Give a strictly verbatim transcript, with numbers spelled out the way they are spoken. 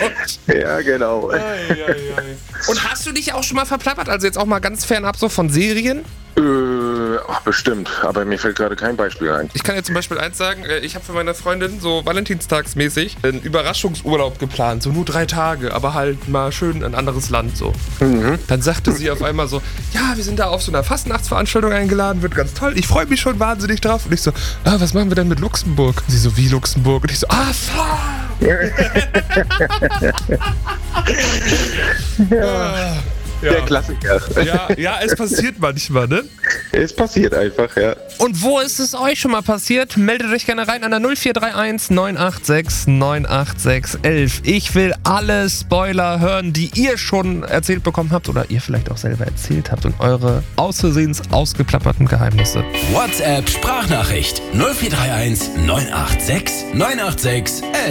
Ja, genau. Ei, ei, ei. Und hast du dich auch schon mal verplappert? Also jetzt auch mal ganz fernab so von Serien? Äh, ach, bestimmt. Aber mir fällt gerade kein Beispiel ein. Ich kann jetzt zum Beispiel eins sagen, ich habe für meine Freundin so valentinstagsmäßig einen Überraschungsurlaub geplant, so nur drei Tage, aber halt mal schön in ein anderes Land so. Mhm. Dann sagte sie auf einmal so, ja, wir sind da auf so einer Fastnachtsveranstaltung eingeladen, wird ganz toll, ich freue mich schon wahnsinnig drauf. Und ich so, ah, was machen wir denn mit Luxemburg? Und sie so, wie Luxemburg? Und ich so, ah, fuck! Ja. Ja. Der Klassiker. Ja, ja, es passiert manchmal, ne? Es passiert einfach, ja. Und wo ist es euch schon mal passiert? Meldet euch gerne rein an der null vier drei eins neun acht sechs neun acht sechs elf. Ich will alle Spoiler hören, die ihr schon erzählt bekommen habt oder ihr vielleicht auch selber erzählt habt und eure aus Versehens ausgeplapperten Geheimnisse. WhatsApp Sprachnachricht null vier drei eins neun acht sechs neun acht sechs elf.